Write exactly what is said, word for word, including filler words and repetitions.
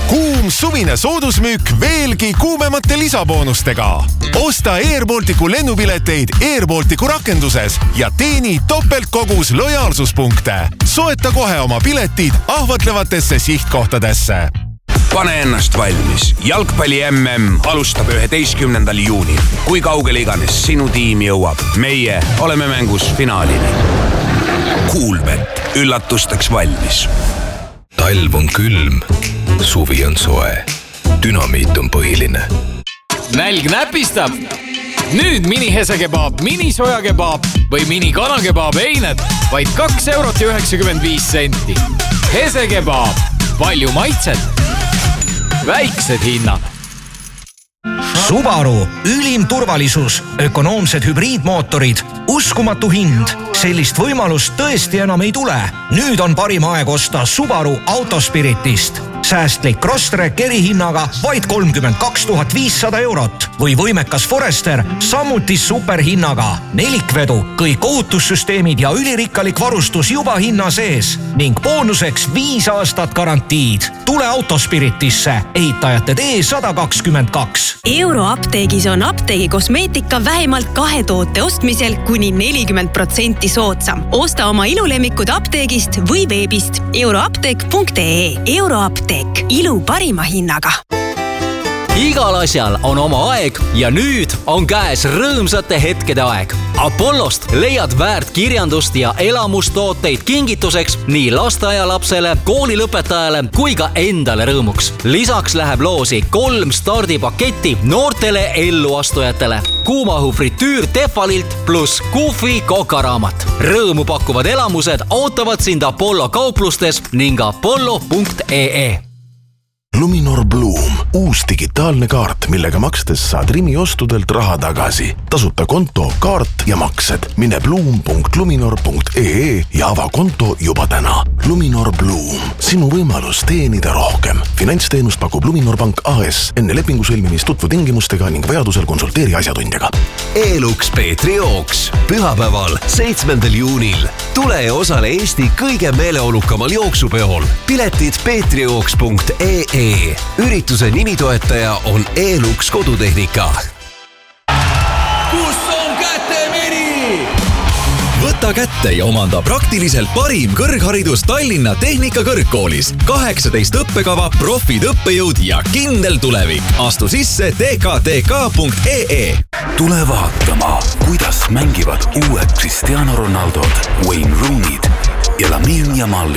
Kuum suvine soodusmüük veelgi kuumemate lisaboonustega. Osta Air Balticu lennupileteid Air Balticu rakenduses ja teeni topeltkogus lojaalsuspunkte. Soeta kohe oma piletid ahvatlevatesse sihtkohtadesse. Pane ennast valmis. Jalgpalli M M alustab üheteistkümnendal juunil. Kui kaugele iganes sinu tiim jõuab, meie oleme mängus finaalini. Kuulbet, üllatusteks valmis. Talv on külm, suvi on soe. Dünamiit on põhiline. Nälg näpistab. Nüüd mini hesekebaab, mini sojakebaab või mini kanakebaab eined vaid kaks eurot ja üheksakümmend viis senti. Hesekebaab, palju maitset, väiksed hinnad. Subaru, ülim turvalisus, ökonoomsed hübriidmootorid, uskumatu hind. Sellist võimalust tõesti enam ei tule. Nüüd on parim aeg osta Subaru Autospiritist. Säästlik Crosstrek erihinnaga vaid kolmkümmend kaks tuhat viissada eurot või võimekas Forester samuti superhinnaga. Nelikvedu, kõik ohutussüsteemid ja ülirikkalik varustus juba hinna sees ning boonuseks viis aastat garantiid. Tule Autospiritisse, ehitajate tee sada kakskümmend kaks. Euroapteegis on apteegi kosmeetika vähemalt kahe toote ostmisel kuni nelikümmend protsenti soodsam. Osta oma ilulemikud apteegist või veebist euroapteek punkt ee. Euroapteek. Ilu parima hinnaga. Igal asjal on oma aeg ja nüüd on käes rõõmsate hetkede aeg. Apollost leiad väärt kirjandust ja elamustooteid kingituseks nii lasteaialapsele, koolilõpetajale kui ka endale rõõmuks. Lisaks läheb loosi kolm stardipaketti noortele elluastujatele. Kuumahu fritüür Tefalilt plus Kufi kokaraamat. Rõõmu pakkuvad elamused ootavad sind Apollo kauplustes ning apollo punkt ee. Luminor Bloom, uus digitaalne kaart, millega makstes saad Rimi ostudelt raha tagasi. Tasuta konto, kaart ja maksed. Mine bloom punkt luminor punkt ee ja ava konto juba täna. Luminor Bloom, sinu võimalus teenida rohkem. Finantsteenust pakub Luminor Pank A S. Enne lepingu sõlmimist tutvu tingimustega ning vajadusel konsulteeri asjatundjaga. Elux Peetri jooks. Pühapäeval, seitsmendal juunil. Tule ja osale Eesti kõige meeleolukamal jooksupeol. Piletid peetrijooks punkt ee. Ürituse nimitoetaja on Elux kodutehnika. Kus on kätemeri? Võta kätte ja omanda praktiliselt parim kõrgharidus Tallinna Tehnikakõrgkoolis. kaheksateist õppekava, profid õppejõud ja kindel tulevik. Astu sisse t k t k punkt ee. Tule vaatama, kuidas mängivad uued Cristiano Ronaldod, Wayne Rooney'd ja Lamine Yamal.